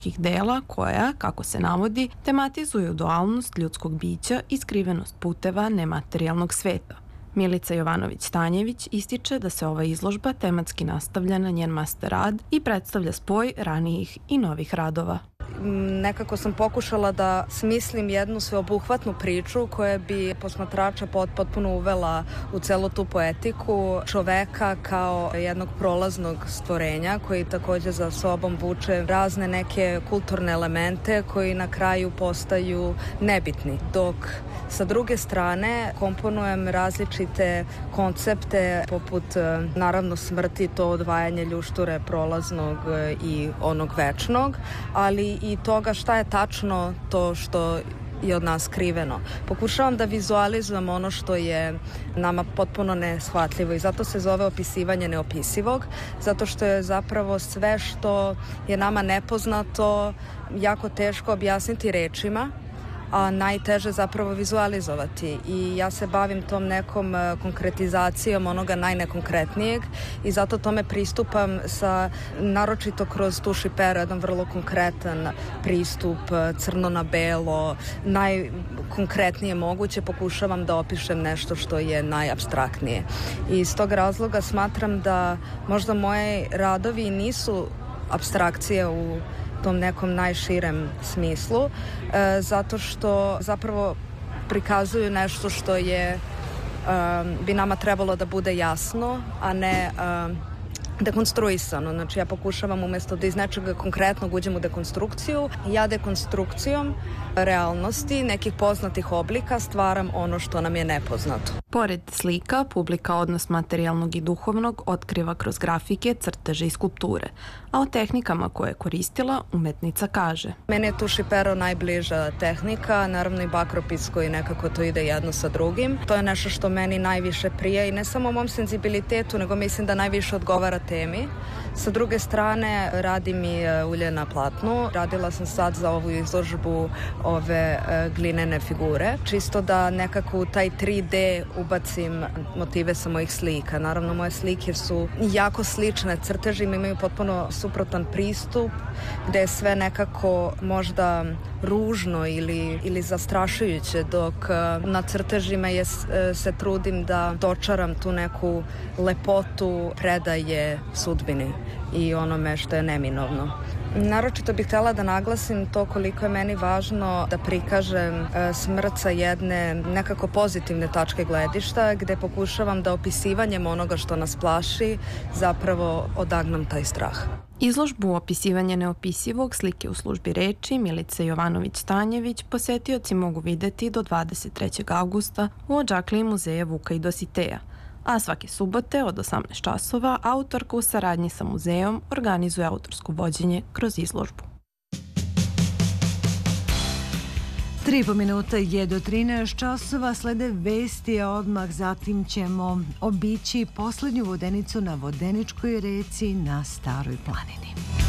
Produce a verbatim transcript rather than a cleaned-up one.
dela koja, kako se navodi, tematizuju dualnost ljudskog bića i skrivenost puteva nematerijalnog sveta. Milica Jovanović-Stanjević ističe da se ova izložba tematski nastavlja na njen master rad i predstavlja spoj ranijih i novih radova. Nekako sam pokušala da smislim jednu sveobuhvatnu priču koja bi posmatrača potpuno uvela u celu tu poetiku čoveka kao jednog prolaznog stvorenja koji takođe za sobom vuče razne neke kulturne elemente koji na kraju postaju nebitni, dok sa druge strane komponujem različite koncepte poput naravno smrti, to odvajanje ljušture prolaznog i onog večnog, ali i toga šta je tačno to što je od nas skriveno. Pokušavam da vizualizujem ono što je nama potpuno neshvatljivo i zato se zove opisivanje neopisivog, zato što je zapravo sve što je nama nepoznato jako teško objasniti rečima, a najteže zapravo vizualizovati. I ja se bavim tom nekom konkretizacijom onoga najnekonkretnijeg i zato tome pristupam sa, naročito kroz tuš i pero, jedan vrlo konkretan pristup, crno na belo, najkonkretnije moguće, pokušavam da opišem nešto što je najapstraktnije. I iz tog razloga smatram da možda moje radovi nisu apstrakcije u tom nekom najširem smislu, e, zato što zapravo prikazuju nešto što je e, bi nama trebalo da bude jasno, a ne e, dekonstruisano. Znači ja pokušavam umjesto da iz nečega konkretnog uđem u dekonstrukciju, ja dekonstrukcijom realnosti nekih poznatih oblika stvaram ono što nam je nepoznato. Pored slika, publika odnos materijalnog i duhovnog otkriva kroz grafike, crteže i skulpture, a o tehnikama koje je koristila umetnica kaže: Meni je tuš i pero najbliža tehnika, naravno i bakropis koji nekako to ide jedno sa drugim. To je nešto što meni najviše prija i ne samo mom senzibilitetu, nego mislim da najviše odgovara temi. Sa druge strane, radi mi ulje na platnu. Radila sam sad za ovu izložbu ove e, glinene figure, čisto da nekako u taj tri D ubacim motive sa mojih slika. Naravno, moje slike su jako slične, crteži mi imaju potpuno suprotan pristup, gde je sve nekako možda ružno ili, ili zastrašujuće, dok na crtežima je, se trudim da dočaram tu neku lepotu predaje sudbini i onome što je neminovno. Naročito bih htjela da naglasim to koliko je meni važno da prikažem e, smrt sa jedne nekako pozitivne tačke gledišta, gde pokušavam da opisivanjem onoga što nas plaši zapravo odagnam taj strah. Izložbu Opisivanje neopisivog, slike u službi reči Milice Jovanović-Stanjević posetioci mogu videti do dvadeset trećeg avgusta u odžakliji muzeja Vuka i Dositeja, a svake subote od osamnaest časova autorka u saradnji sa muzejom organizuje autorsko vođenje kroz izložbu. Tri i po minuta je do trinaest časova, slede vesti, a odmah zatim ćemo obići poslednju vodenicu na Vodeničkoj reci na Staroj planini.